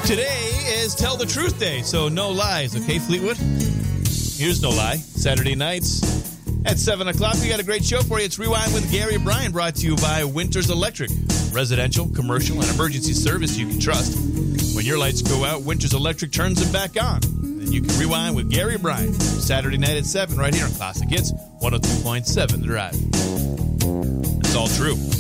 Today is Tell the Truth Day, so no lies, okay, Fleetwood? Here's no lie. Saturday nights at 7 o'clock, we got a great show for you. It's Rewind with Gary Bryan, brought to you by Winters Electric. Residential, commercial, and emergency service you can trust. When your lights go out, Winters Electric turns them back on. Then you can rewind with Gary Bryan. Saturday night at 7 right here on Classic Hits 102.7 The Drive. It's all true.